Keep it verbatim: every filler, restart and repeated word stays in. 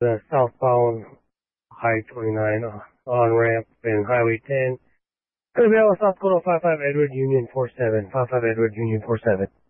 the southbound High twenty-nine uh, on-ramp and Highway ten. Gonna be out of South Dakota five five Edward Union four seven. five five Edward Union four seven.